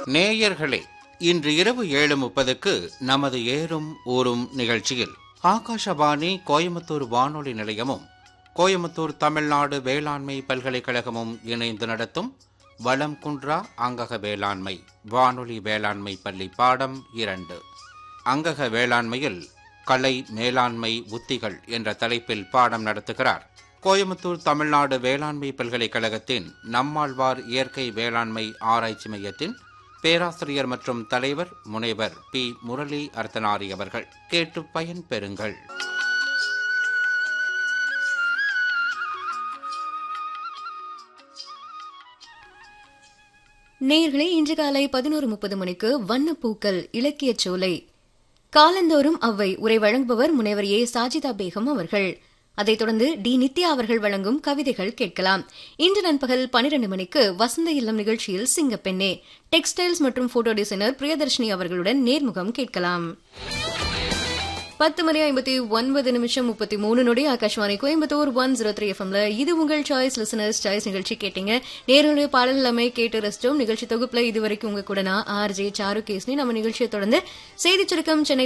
நேயர்களே, இன்று இரவு 7:30க்கு நமது ஏறும் ஊரும் நிகழ்ச்சியில் ஆகாஷவாணி கோயம்புத்தூர் வானொலி நிலையமும் கோயம்புத்தூர் தமிழ்நாடு வேளாண்மை பல்கலைக்கழகமும் இணைந்து நடத்தும் வளம் குன்றா அங்கக வேளாண்மை வானொலி வேளாண்மை பள்ளி பாடம் 2 அங்கக வேளாண்மையில் கலை மேலாண்மை உத்திகள் என்ற தலைப்பில் பாடம் நடத்துகிறார் கோயம்புத்தூர் தமிழ்நாடு வேளாண்மை பல்கலைக்கழகத்தின் நம்மாழ்வார் இயற்கை வேளாண்மை ஆராய்ச்சி மையத்தின் பேராசிரியர் மற்றும் தலைவர் முனைவர் பி. முரளி அர்த்தனாரி அவர்கள். கேட்டு பயன் பெறுங்கள். நேயர்களே, இன்று காலை 11:30 மணிக்கு வண்ணப்பூக்கள் இலக்கியச் சோலை காலந்தோறும் அவ்வை உரை வழங்குபவர் முனைவர் ஏ. சாஜிதா பேகம் அவர்கள். அதைத் தொடர்ந்து டி. நித்யா அவர்கள் வழங்கும் கவிதைகள் கேட்கலாம். இன்று நண்பகல் 12 மணிக்கு வசந்த இல்லம் நிகழ்ச்சியில் சிங்கப்பெண்ணே டெக்ஸ்டைல்ஸ் மற்றும் போட்டோ டிசைனர் பிரியதர்ஷினி அவர்களுடன் நேர்முகம் கேட்கலாம். 10:59 ஆகாஷ்வாணி கோயம்புத்தூர் 103 எஃப்எம்ல இது உங்கள் சாய்ஸ் லிசனர்ஸ் சாய்ஸ் நிகழ்ச்சி கேட்டீங்க. நேருடைய பாடல் எல்லாமே கேட்டு ரசிச்சோம். நிகழ்ச்சி தொகுப்புல இதுவரைக்கும் உங்க கூட நான் ஆர்ஜே சாரு கேஸ்னி. நம்ம நிகழ்ச்சியை தொடர்ந்து செய்தி சுருக்கம் சென்னை